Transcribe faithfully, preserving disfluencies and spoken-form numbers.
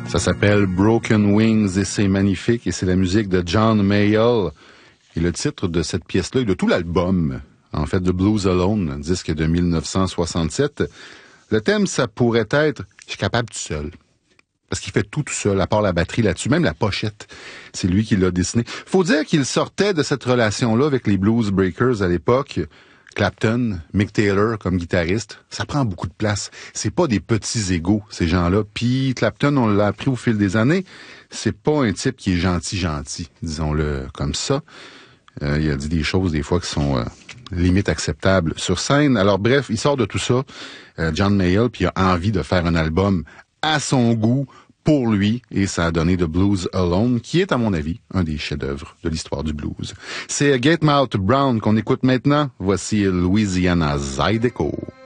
Ça s'appelle Broken Wings et c'est magnifique et c'est la musique de John Mayall. Et le titre de cette pièce-là et de tout l'album, en fait, de Blues Alone, un disque de dix-neuf cent soixante-sept. Le thème, ça pourrait être « Je suis capable tout seul ». Parce qu'il fait tout tout seul, à part la batterie là-dessus, même la pochette. C'est lui qui l'a dessiné. Faut dire qu'il sortait de cette relation-là avec les Blues Breakers à l'époque. Clapton, Mick Taylor comme guitariste, ça prend beaucoup de place. C'est pas des petits égos, ces gens-là. Puis Clapton, on l'a appris au fil des années, c'est pas un type qui est gentil, gentil, disons-le comme ça. Euh, il a dit des choses, des fois, qui sont euh, limite acceptables sur scène. Alors bref, il sort de tout ça, euh, John Mayall, puis il a envie de faire un album à son goût, pour lui, et ça a donné The Blues Alone, qui est, à mon avis, un des chefs-d'œuvre de l'histoire du blues. C'est Gatemouth Brown qu'on écoute maintenant. Voici Louisiana Zydeco.